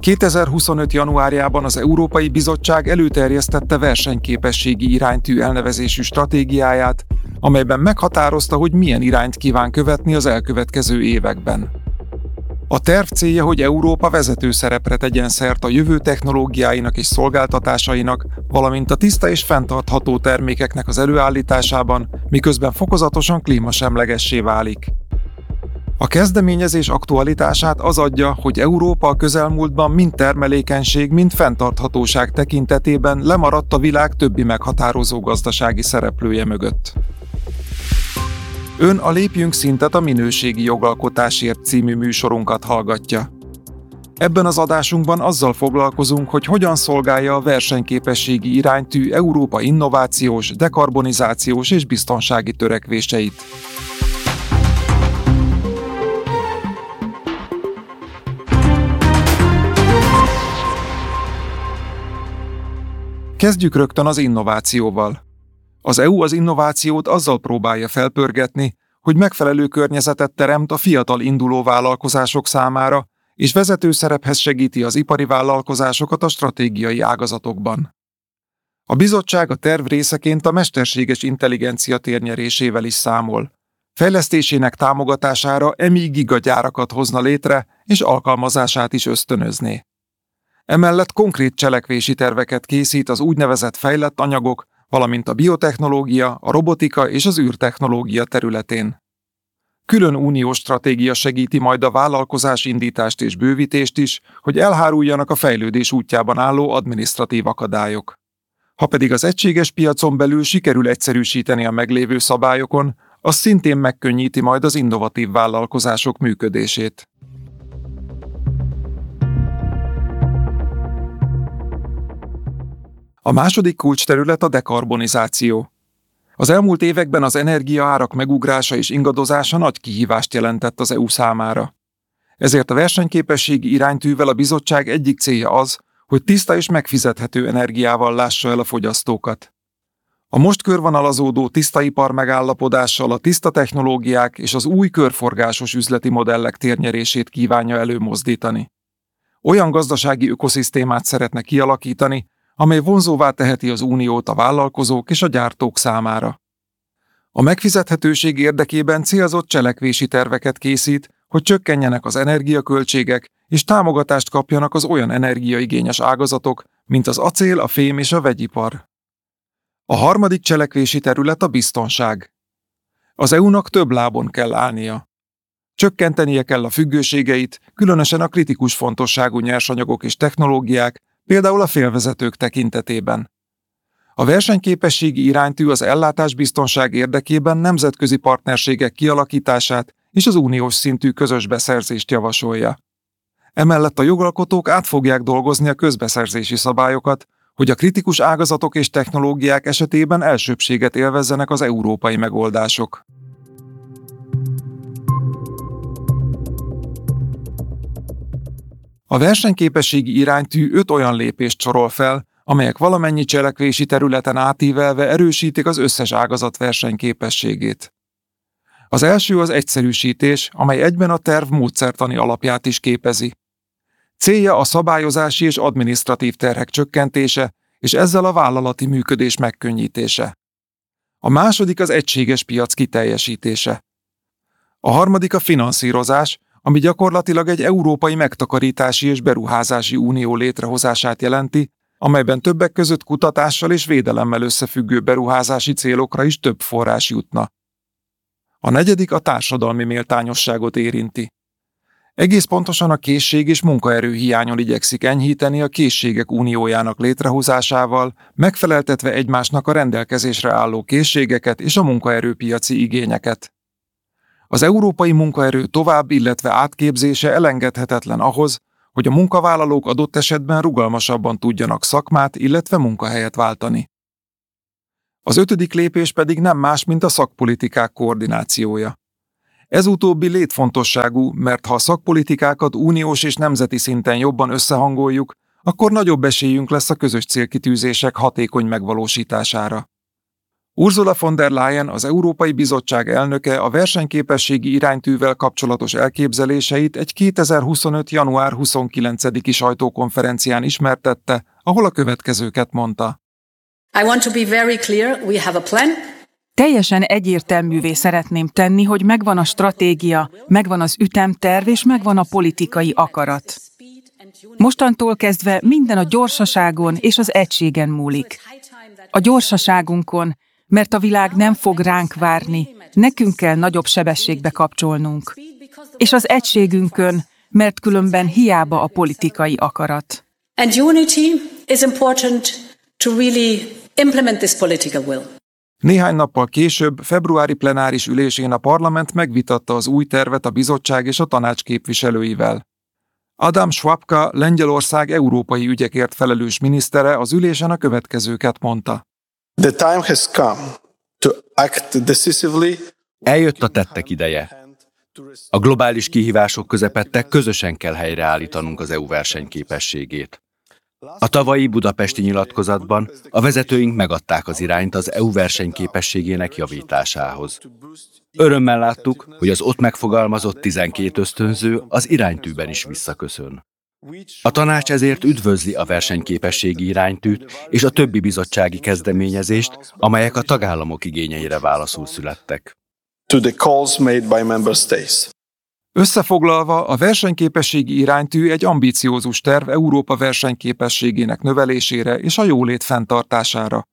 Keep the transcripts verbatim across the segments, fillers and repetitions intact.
kétezer-huszonöt. januárjában az Európai Bizottság előterjesztette versenyképességi iránytű elnevezésű stratégiáját, amelyben meghatározta, hogy milyen irányt kíván követni az elkövetkező években. A terv célja, hogy Európa vezető szerepre tegyen szert a jövő technológiáinak és szolgáltatásainak, valamint a tiszta és fenntartható termékeknek az előállításában, miközben fokozatosan klímasemlegessé válik. A kezdeményezés aktualitását az adja, hogy Európa a közelmúltban mind termelékenység, mind fenntarthatóság tekintetében lemaradt a világ többi meghatározó gazdasági szereplője mögött. Ön a Lépjünk szintet a minőségi jogalkotásért című műsorunkat hallgatja. Ebben az adásunkban azzal foglalkozunk, hogy hogyan szolgálja a versenyképességi iránytű Európa innovációs, dekarbonizációs és biztonsági törekvéseit. Kezdjük rögtön az innovációval. Az é u az innovációt azzal próbálja felpörgetni, hogy megfelelő környezetet teremt a fiatal induló vállalkozások számára, és vezető szerephez segíti az ipari vállalkozásokat a stratégiai ágazatokban. A bizottság a terv részeként a mesterséges intelligencia térnyerésével is számol. Fejlesztésének támogatására e em i gigagyárakat hozna létre, és alkalmazását is ösztönözné. Emellett konkrét cselekvési terveket készít az úgynevezett fejlett anyagok, valamint a biotechnológia, a robotika és az űrtechnológia területén. Külön uniós stratégia segíti majd a vállalkozás indítást és bővítést is, hogy elháruljanak a fejlődés útjában álló adminisztratív akadályok. Ha pedig az egységes piacon belül sikerül egyszerűsíteni a meglévő szabályokon, az szintén megkönnyíti majd az innovatív vállalkozások működését. A második kulcsterület a dekarbonizáció. Az elmúlt években az energiaárak megugrása és ingadozása nagy kihívást jelentett az é u számára. Ezért a versenyképességi iránytűvel a bizottság egyik célja az, hogy tiszta és megfizethető energiával lássa el a fogyasztókat. A most körvonalazódó tisztaipar megállapodással a tiszta technológiák és az új körforgásos üzleti modellek térnyerését kívánja előmozdítani. Olyan gazdasági ökoszisztémát szeretne kialakítani, amely vonzóvá teheti az uniót a vállalkozók és a gyártók számára. A megfizethetőség érdekében célzott cselekvési terveket készít, hogy csökkenjenek az energiaköltségek és támogatást kapjanak az olyan energiaigényes ágazatok, mint az acél, a fém és a vegyipar. A harmadik cselekvési terület a biztonság. Az é u-nak több lábon kell állnia. Csökkentenie kell a függőségeit, különösen a kritikus fontosságú nyersanyagok és technológiák, például a félvezetők tekintetében. A versenyképességi iránytű az ellátásbiztonság érdekében nemzetközi partnerségek kialakítását és az uniós szintű közös beszerzést javasolja. Emellett a jogalkotók át fogják dolgozni a közbeszerzési szabályokat, hogy a kritikus ágazatok és technológiák esetében elsőbbséget élvezzenek az európai megoldások. A versenyképességi iránytű öt olyan lépést sorol fel, amelyek valamennyi cselekvési területen átívelve erősítik az összes ágazat versenyképességét. Az első az egyszerűsítés, amely egyben a terv módszertani alapját is képezi. Célja a szabályozási és adminisztratív terhek csökkentése, és ezzel a vállalati működés megkönnyítése. A második az egységes piac kiteljesítése. A harmadik a finanszírozás, ami gyakorlatilag egy európai megtakarítási és beruházási unió létrehozását jelenti, amelyben többek között kutatással és védelemmel összefüggő beruházási célokra is több forrás jutna. A negyedik a társadalmi méltányosságot érinti. Egész pontosan a készség és munkaerő hiányon igyekszik enyhíteni a készségek uniójának létrehozásával, megfeleltetve egymásnak a rendelkezésre álló készségeket és a munkaerőpiaci igényeket. Az európai munkaerő tovább, illetve átképzése elengedhetetlen ahhoz, hogy a munkavállalók adott esetben rugalmasabban tudjanak szakmát, illetve munkahelyet váltani. Az ötödik lépés pedig nem más, mint a szakpolitikák koordinációja. Ez utóbbi létfontosságú, mert ha a szakpolitikákat uniós és nemzeti szinten jobban összehangoljuk, akkor nagyobb esélyünk lesz a közös célkitűzések hatékony megvalósítására. Ursula von der Leyen, az Európai Bizottság elnöke a versenyképességi iránytűvel kapcsolatos elképzeléseit egy kétezer-huszonöt. január huszonkilencediki sajtókonferencián ismertette, ahol a következőket mondta. I want to be very clear, we have a plan. Teljesen egyértelművé szeretném tenni, hogy megvan a stratégia, megvan az ütemterv és megvan a politikai akarat. Mostantól kezdve minden a gyorsaságon és az egységen múlik. A gyorsaságunkon, mert a világ nem fog ránk várni, nekünk kell nagyobb sebességbe kapcsolnunk. És az egységünkön, mert különben hiába a politikai akarat. And unity is important to really implement this political will. Néhány nappal később, februári plenáris ülésén a parlament megvitatta az új tervet a bizottság és a tanács képviselőivel. Adam Szłapka, Lengyelország európai ügyekért felelős minisztere az ülésen a következőket mondta. The time has come to act decisively. Eljött a tettek ideje. A globális kihívások közepette közösen kell helyreállítanunk az é u versenyképességét. A tavalyi budapesti nyilatkozatban a vezetőink megadták az irányt az é u versenyképességének javításához. Örömmel láttuk, hogy az ott megfogalmazott tizenkét ösztönző az iránytűben is visszaköszön. A tanács ezért üdvözli a versenyképességi iránytűt és a többi bizottsági kezdeményezést, amelyek a tagállamok igényeire válaszul születtek. To the calls made by member states. Összefoglalva, a versenyképességi iránytű egy ambiciózus terv Európa versenyképességének növelésére és a jólét fenntartására.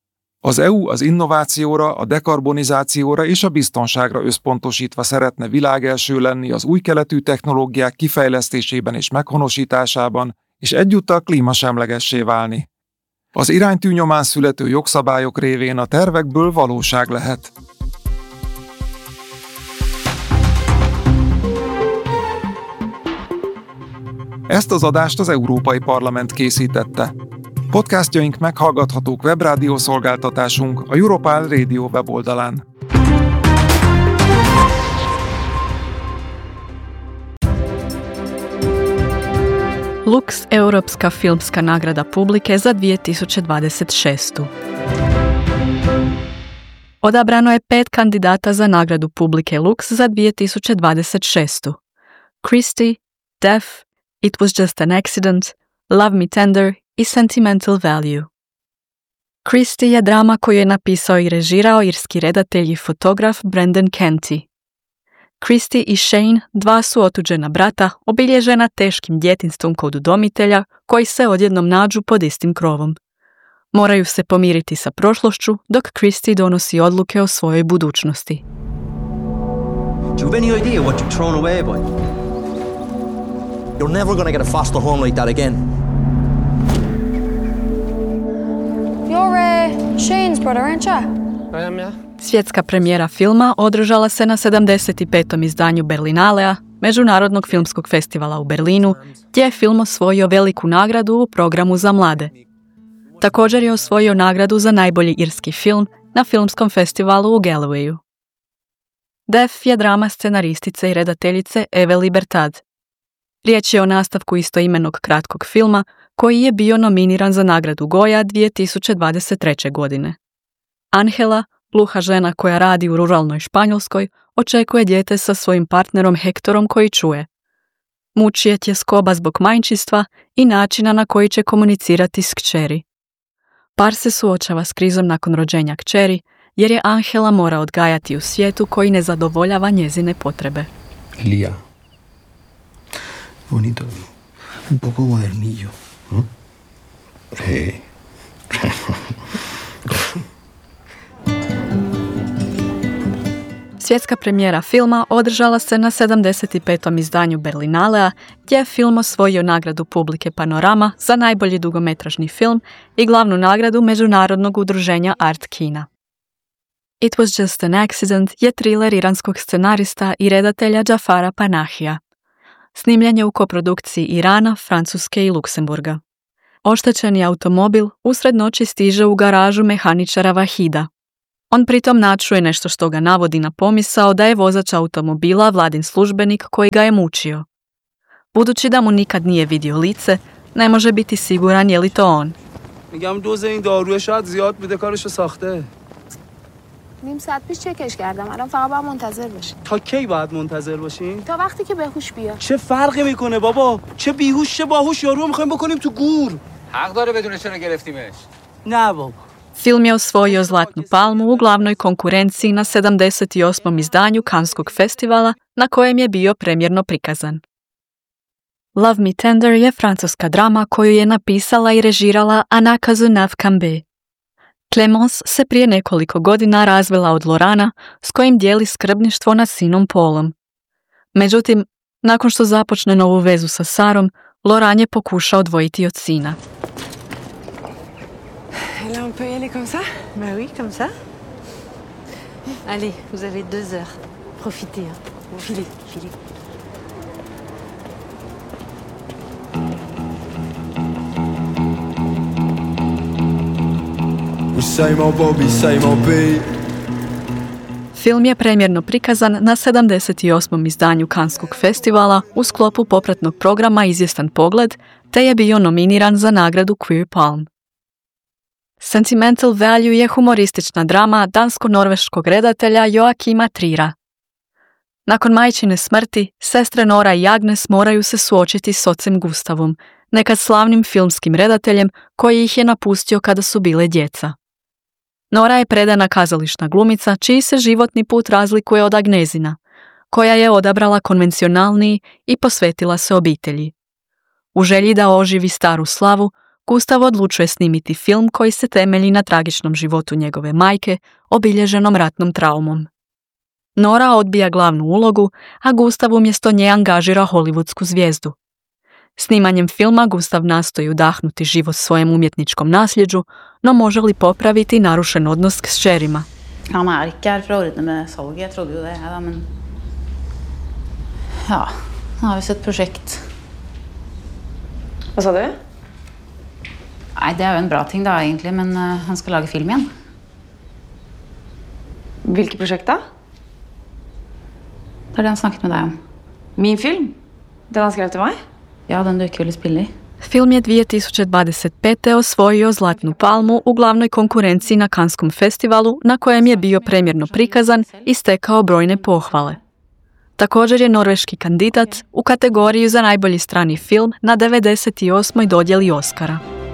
Az é u az innovációra, a dekarbonizációra és a biztonságra összpontosítva szeretne világelső lenni az új keletű technológiák kifejlesztésében és meghonosításában, és egyúttal klímasemlegessé válni. Az iránytű nyomán születő jogszabályok révén a tervekből valóság lehet. Ezt az adást az Európai Parlament készítette. Podcastjaink meghallgathatók webrádió szolgáltatásunk a Europal Radio weboldalán. Lux Europska filmska nagrada publike za dvije tisuće dvadeset šestu. Odabrano je pet kandidata za nagradu publike Lux za dvije tisuće dvadeset šestu. Christie, Deaf, It Was Just an Accident, Love Me Tender i Sentimental Value. Christie je drama koju je napisao i režirao irski redatelj i fotograf Brendan Canty. Christie i Shane, dva su otuđena brata, obilježena teškim djetinjstvom kod udomitelja, koji se odjednom nađu pod istim krovom. Moraju se pomiriti sa prošlošću, dok Christie donosi odluke o svojoj budućnosti. Do you have any idea what you've thrown away, boy? You're never gonna get a foster home like that again. You're uh, Shane's brother, aren't you? I am, yeah. Svjetska premijera filma održala se na sedamdeset petom izdanju Berlinalea, Međunarodnog filmskog festivala u Berlinu, gdje je film osvojio veliku nagradu u programu za mlade. Također je osvojio nagradu za najbolji irski film na filmskom festivalu u Galwayu. Deaf je drama scenaristice i redateljice Eve Libertad. Riječ je o nastavku istoimenog kratkog filma koji je bio nominiran za nagradu Goya dvije tisuće dvadeset treće. godine. Angela, gluha žena koja radi u ruralnoj Španjolskoj, očekuje dijete sa svojim partnerom Hektorom koji čuje. Muči je tjeskoba zbog majčinstva i načina na koji će komunicirati s kćeri. Par se suočava s krizom nakon rođenja kćeri, jer je Angela mora odgajati u svijetu koji ne zadovoljava njezine potrebe. Lía. Bonito. Un poco modernillo. ¿Mm? Sí. Svjetska premijera filma održala se na sedamdeset petom izdanju Berlinalea, gdje je film osvojio nagradu publike Panorama za najbolji dugometražni film i glavnu nagradu Međunarodnog udruženja Art Kina. It Was Just an Accident je triler iranskog scenarista i redatelja Džafara Panahija. Snimljen je u koprodukciji Irana, Francuske i Luksemburga. Oštećeni automobil usred noći stiže u garažu mehaničara Vahida. On pritom načuje nešto što ga navodi na pomisao da je vozač automobila vladin službenik koji ga je mučio. Budući da mu nikad nije vidio lice, ne može biti siguran je li to on. نیم ساعت پیش چکش کردم. الان فقط باید منتظر باشی. تا کی باید منتظر باشیم؟ تا وقتی که بهوش بیاد. چه فرقی میکنه بابا؟ چه بیهوش چه باهوش، یارو میخوایم بکنیم تو گور. حق داره بدونه چرا گرفتیمش. نه بابا. Film je osvojio Zlatnu palmu u glavnoj konkurenciji na sedamdeset osmom izdanju Kanskog festivala na kojem je bio premjerno prikazan. Love Me Tender je francuska drama koju je napisala i režirala Anna Cazeneuve-Cambe. Clemence se prije nekoliko godina razvela od Laurenta s kojim dijeli skrbništvo nad sinom Paulom. Međutim, nakon što započne novu vezu sa Sarom, Laurent je pokuša odvojiti od sina. Là, on peut y aller comme ça? Bah oui, comme ça. Allez, vous avez deux heures. Profitez, hein. Filez, filez. Film je premjerno prikazan na sedamdeset osmom izdanju Kanskog festivala u sklopu popratnog programa Izvjestan pogled, te je bio nominiran za nagradu Queer Palm. Sentimental Value je humoristična drama dansko-norveškog redatelja Joakima Trira. Nakon majčine smrti, sestre Nora i Agnes moraju se suočiti s ocem Gustavom, nekad slavnim filmskim redateljem koji ih je napustio kada su bile djeca. Nora je predana kazališna glumica čiji se životni put razlikuje od Agnezina, koja je odabrala konvencionalniji i posvetila se obitelji. U želji da oživi staru slavu, Gustav odlučuje snimiti film koji se temelji na tragičnom životu njegove majke, obilježenom ratnom traumom. Nora odbija glavnu ulogu, a Gustav umjesto nje angažira hollywoodsku zvijezdu. Snimanjem filma Gustav nastoji udahnuti život svojem umjetničkom nasljeđu, no može li popraviti narušen odnos s kćerima? Han er ikke her for å ordne med salget, jeg trodde jo det, ja, da, men ja, nå har vi sett prosjekt. Hva sa du? Nei, det er jo en bra ting da, egentlig, men uh, han skal lage film igjen. Hvilke prosjekt da? Det er det han snakket med deg om. Min film? Den han skrev til meg? Ja, den du ikke ville spille i. Film je dvije tisuće dvadeset pete. osvojio Zlatnu palmu u glavnoj konkurenciji na Kanskom festivalu, na kojem je bio premjerno prikazan i stekao brojne pohvale. Također je norveški kandidat u kategoriji za najbolji strani film na devedeset osmoj dodjeli Oscara.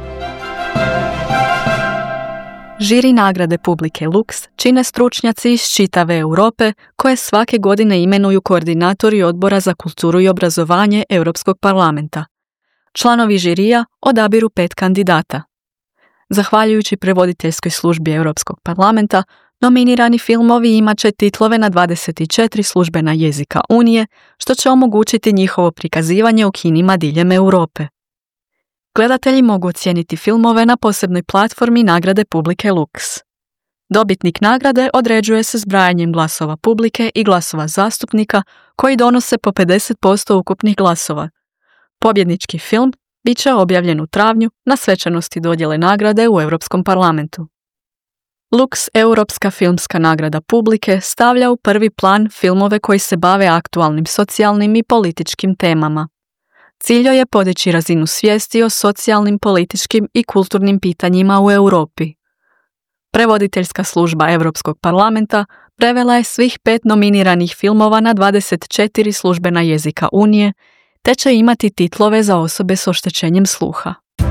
Žiri nagrade publike Lux čine stručnjaci iz čitave Europe koje svake godine imenuju koordinatori Odbora za kulturu i obrazovanje Europskog parlamenta. Članovi žirija odabiru pet kandidata. Zahvaljujući prevoditeljskoj službi Europskog parlamenta, nominirani filmovi imat će titlove na dvadeset četiri službena jezika Unije, što će omogućiti njihovo prikazivanje u kinima diljem Europe. Gledatelji mogu ocijeniti filmove na posebnoj platformi nagrade publike Lux. Dobitnik nagrade određuje se zbrajanjem glasova publike i glasova zastupnika koji donose po pedeset posto ukupnih glasova. Pobjednički film bit će objavljen u travnju na svečanosti dodjele nagrade u Europskom parlamentu. Lux, Europska filmska nagrada publike, stavlja u prvi plan filmove koji se bave aktualnim socijalnim i političkim temama. Cilj je podići razinu svijesti o socijalnim, političkim i kulturnim pitanjima u Europi. Prevoditeljska služba Europskog parlamenta prevela je svih pet nominiranih filmova na dvadeset četiri službena jezika Unije, te će imati titlove za osobe s oštećenjem sluha.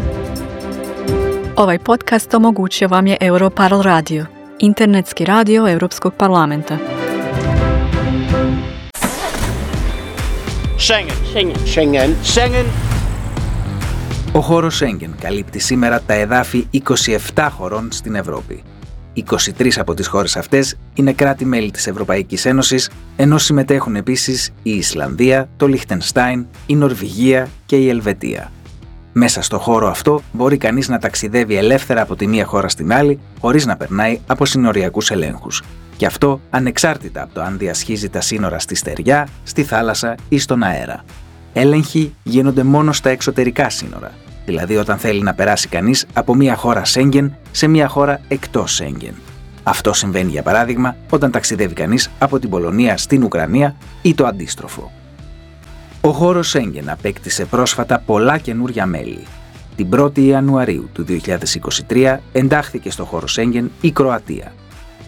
Ovaj podcast omogućio vam je Europarl radio, internetski radio Europskog parlamenta. Schengen. Schengen. Schengen. Schengen. Ο χώρος Σέγγεν καλύπτει σήμερα τα εδάφη είκοσι επτά χωρών στην Ευρώπη. είκοσι τρεις από τις χώρες αυτές είναι κράτη-μέλη της Ευρωπαϊκής Ένωσης, ενώ συμμετέχουν επίσης η Ισλανδία, το Λιχτενστάιν, η Νορβηγία και η Ελβετία. Μέσα στο χώρο αυτό μπορεί κανείς να ταξιδεύει ελεύθερα από τη μία χώρα στην άλλη, χωρίς να περνάει από συνοριακούς ελέγχους. Και αυτό ανεξάρτητα από το αν διασχίζει τα σύνορα στη στεριά, στη θάλασσα ή στον αέρα. Έλεγχοι γίνονται μόνο στα εξωτερικά σύνορα, δηλαδή όταν θέλει να περάσει κανείς από μία χώρα Σέγγεν σε μία χώρα εκτός Σέγγεν. Αυτό συμβαίνει για παράδειγμα όταν ταξιδεύει κανείς από την Πολωνία στην Ουκρανία ή το αντίστροφο. Ο χώρος Σέγγεν απέκτησε πρόσφατα πολλά καινούρια μέλη. Την πρώτη Ιανουαρίου του δύο χιλιάδες είκοσι τρία εντάχθηκε στο χώρο Σέγγεν η Κροατία.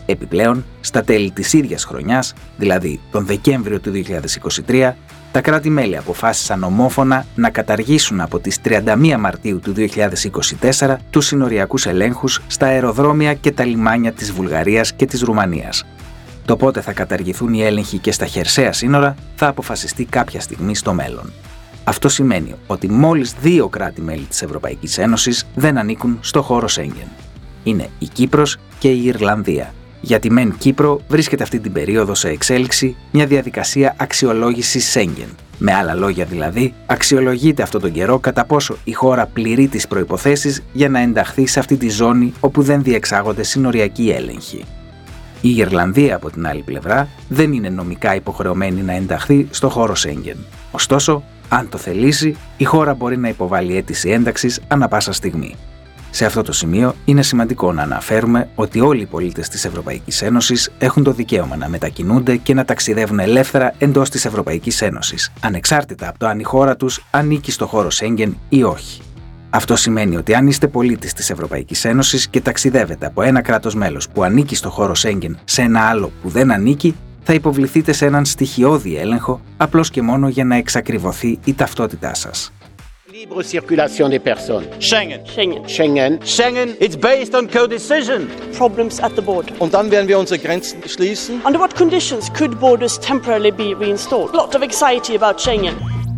Επιπλέον, στα τέλη της ίδιας χρονιάς, δηλαδή τον Δεκέμβριο του δύο χιλιάδες είκοσι τρία, τα κράτη-μέλη αποφάσισαν ομόφωνα να καταργήσουν από τις τριάντα μία Μαρτίου του δύο χιλιάδες είκοσι τέσσερα τους συνοριακούς ελέγχους στα αεροδρόμια και τα λιμάνια της Βουλγαρίας και της Ρουμανίας. Το πότε θα καταργηθούν οι έλεγχοι και στα χερσαία σύνορα θα αποφασιστεί κάποια στιγμή στο μέλλον. Αυτό σημαίνει ότι μόλις δύο κράτη-μέλη της Ευρωπαϊκής Ένωσης δεν ανήκουν στο χώρο Σέγγεν. Είναι η Κύπρος και η Ιρλανδία. Για τη μεν Κύπρο βρίσκεται αυτή την περίοδο σε εξέλιξη μια διαδικασία αξιολόγησης Σέγγεν. Με άλλα λόγια δηλαδή, αξιολογείται αυτόν τον καιρό κατά πόσο η χώρα πληρεί τις προϋποθέσεις για να ενταχθεί σε αυτή τη ζώνη όπου δεν διεξάγονται συνοριακοί έλεγχοι. Η Ιρλανδία, από την άλλη πλευρά, δεν είναι νομικά υποχρεωμένη να ενταχθεί στο χώρο Σέγγεν. Ωστόσο, αν το θελήσει, η χώρα μπορεί να υποβάλει αίτηση ένταξης ανά πάσα στιγμή. Σε αυτό το σημείο είναι σημαντικό να αναφέρουμε ότι όλοι οι πολίτες της Ευρωπαϊκής Ένωσης έχουν το δικαίωμα να μετακινούνται και να ταξιδεύουν ελεύθερα εντός της Ευρωπαϊκής Ένωσης, ανεξάρτητα από το αν η χώρα τους ανήκει στο χώρο Σέγγεν ή όχι. Αυτό σημαίνει ότι αν είστε πολίτης της Ευρωπαϊκής Ένωσης και ταξιδεύετε από ένα κράτος μέλος που ανήκει στο χώρο Σέγγεν σε ένα άλλο που δεν ανήκει, θα υποβληθείτε σε έναν στοιχειώδη έλεγχο απλώς και μόνο για να εξακριβωθεί η ταυτότητά σας. Libre circulation des personnes. Schengen. Schengen. Schengen. Schengen, it's based on co-decision. Problems at the border. Und dann werden wir unsere Grenzen schließen. Under what conditions could borders temporarily be reinstalled? A lot of anxiety about Schengen.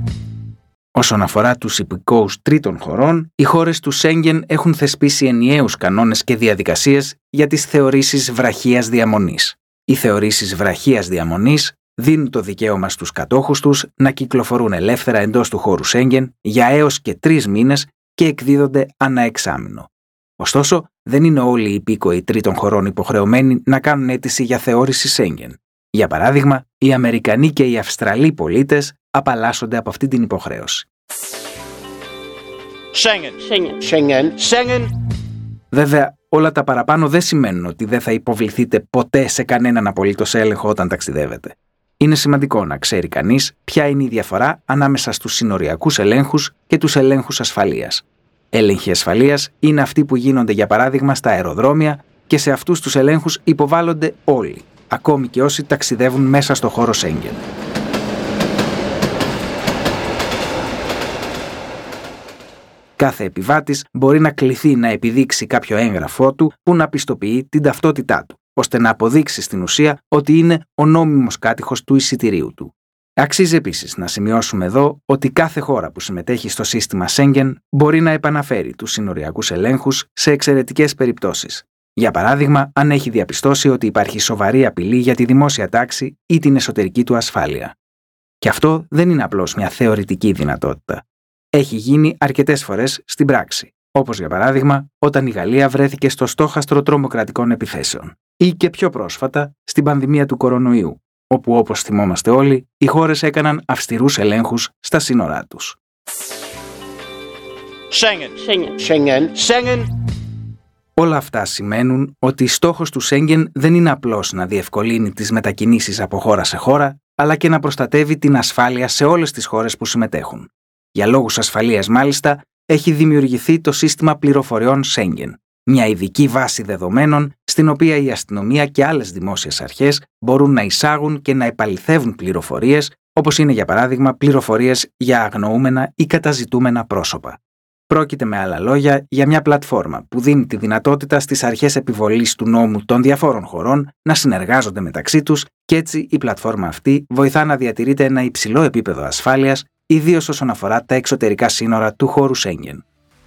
Όσον αφορά τους υπηκόους τρίτων χωρών, οι χώρες του Σέγγεν έχουν θεσπίσει ενιαίους κανόνες και διαδικασίες για τις θεωρήσεις βραχίας διαμονής. Οι θεωρήσεις βραχίας διαμονής δίνουν το δικαίωμα στους κατόχους τους να κυκλοφορούν ελεύθερα εντός του χώρου Σέγγεν για έως και τρεις μήνες και εκδίδονται ανά εξάμηνο. Ωστόσο, δεν είναι όλοι οι υπήκοοι τρίτων χωρών υποχρεωμένοι να κάνουν αίτηση για θεώρηση Σέγγεν. Για παράδειγμα, οι Αμερικανοί και οι Αυστραλοί πολίτες απαλλάσσονται από αυτή την υποχρέωση. Schengen. Schengen. Schengen. Schengen. Βέβαια, όλα τα παραπάνω δεν σημαίνουν ότι δεν θα υποβληθείτε ποτέ σε κανέναν απολύτως έλεγχο όταν ταξιδεύετε. Είναι σημαντικό να ξέρει κανείς ποια είναι η διαφορά ανάμεσα στους συνοριακούς ελέγχους και τους ελέγχους ασφαλείας. Έλεγχοι ασφαλείας είναι αυτοί που γίνονται για παράδειγμα στα αεροδρόμια και σε αυτούς τους ελέγχους υποβάλλονται όλοι, ακόμη και όσοι ταξιδεύουν μέσα στο χώρο Σέγγεν. Κάθε επιβάτης μπορεί να κληθεί να επιδείξει κάποιο έγγραφό του που να πιστοποιεί την ταυτότητά του, ώστε να αποδείξει στην ουσία ότι είναι ο νόμιμος κάτοικος του εισιτηρίου του. Αξίζει επίσης να σημειώσουμε εδώ ότι κάθε χώρα που συμμετέχει στο σύστημα Σέγγεν μπορεί να επαναφέρει τους συνοριακούς ελέγχους σε εξαιρετικές περιπτώσεις. Για παράδειγμα, αν έχει διαπιστώσει ότι υπάρχει σοβαρή απειλή για τη δημόσια τάξη ή την εσωτερική του ασφάλεια. Και αυτό δεν είναι απλώς μια θεωρητική δυνατότητα. Έχει γίνει αρκετές φορές στην πράξη, όπως για παράδειγμα όταν η Γαλλία βρέθηκε στο στόχαστρο τρομοκρατικών επιθέσεων ή και πιο πρόσφατα στην πανδημία του κορονοϊού, όπου όπως θυμόμαστε όλοι, οι χώρες έκαναν αυστηρούς ελέγχους στα σύνορά τους. Schengen. Schengen. Schengen. Schengen. Όλα αυτά σημαίνουν ότι στόχος του Σέγγεν δεν είναι απλώς να διευκολύνει τις μετακινήσεις από χώρα σε χώρα, αλλά και να προστατεύει την ασφάλεια σε όλες τις χώρες που συμμετέχουν. Για λόγους ασφαλείας μάλιστα, έχει δημιουργηθεί το σύστημα πληροφοριών Σέγγεν, μια ειδική βάση δεδομένων στην οποία η αστυνομία και άλλες δημόσιες αρχές μπορούν να εισάγουν και να επαληθεύουν πληροφορίες, όπως είναι για παράδειγμα πληροφορίες για αγνοούμενα ή καταζητούμενα πρόσωπα. Πρόκειται με άλλα λόγια για μια πλατφόρμα που δίνει τη δυνατότητα στις αρχές επιβολής του νόμου των διαφόρων χωρών να συνεργάζονται μεταξύ τους και έτσι η πλατφόρμα αυτή βοηθά να διατηρείται ένα υψηλό επίπεδο ασφάλειας, ιδίως όσον αφορά τα εξωτερικά σύνορα του χώρου Σέγγεν.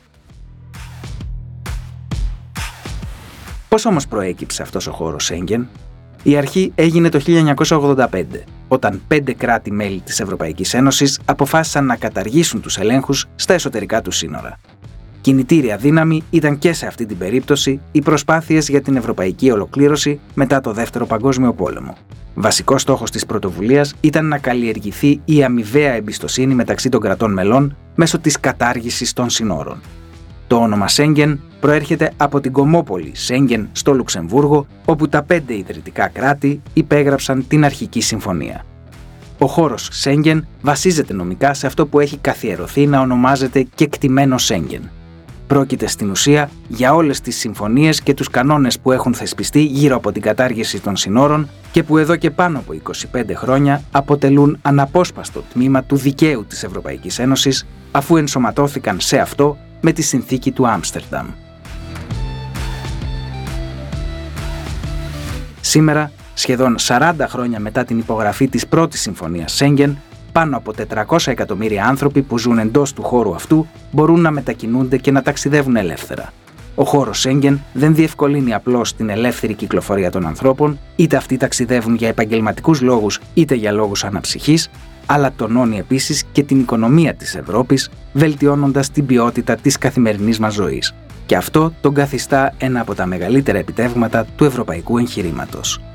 Πώς όμως προέκυψε αυτός ο χώρος Σέγγεν? Η αρχή έγινε το χίλια εννιακόσια ογδόντα πέντε, όταν πέντε κράτη-μέλη της Ευρωπαϊκής Ένωσης αποφάσισαν να καταργήσουν τους ελέγχους στα εσωτερικά του σύνορα. Κινητήρια δύναμη ήταν και σε αυτή την περίπτωση οι προσπάθειες για την ευρωπαϊκή ολοκλήρωση μετά το Δεύτερο Παγκόσμιο Πόλεμο. Βασικός στόχος της πρωτοβουλίας ήταν να καλλιεργηθεί η αμοιβαία εμπιστοσύνη μεταξύ των κρατών μελών μέσω της κατάργησης των συνόρων. Το όνομα Σέγγεν προέρχεται από την κομμόπολη Σέγγεν στο Λουξεμβούργο, όπου τα πέντε ιδρυτικά κράτη υπέγραψαν την αρχική συμφωνία. Ο χώρος Σέγγεν βασίζεται νομικά σε αυτό που έχει καθιερωθεί να ονομάζεται κεκτημένο Σέγγεν. Πρόκειται στην ουσία για όλες τις συμφωνίες και τους κανόνες που έχουν θεσπιστεί γύρω από την κατάργηση των συνόρων και που εδώ και πάνω από είκοσι πέντε χρόνια αποτελούν αναπόσπαστο τμήμα του δικαίου της Ευρωπαϊκής Ένωσης, αφού ενσωματώθηκαν σε αυτό με τη συνθήκη του Άμστερνταμ. Σήμερα, σχεδόν σαράντα χρόνια μετά την υπογραφή της πρώτης συμφωνίας Σέγγεν, πάνω από τετρακόσια εκατομμύρια άνθρωποι που ζουν εντός του χώρου αυτού μπορούν να μετακινούνται και να ταξιδεύουν ελεύθερα. Ο χώρος Σέγγεν δεν διευκολύνει απλώς την ελεύθερη κυκλοφορία των ανθρώπων, είτε αυτοί ταξιδεύουν για επαγγελματικούς λόγους είτε για λόγους αναψυχής, αλλά τονώνει επίσης και την οικονομία της Ευρώπης, βελτιώνοντας την ποιότητα της καθημερινής μας ζωής. Και αυτό τον καθιστά ένα από τα μεγαλύτερα επιτεύγματα του ευρωπαϊκού εγχειρήματος.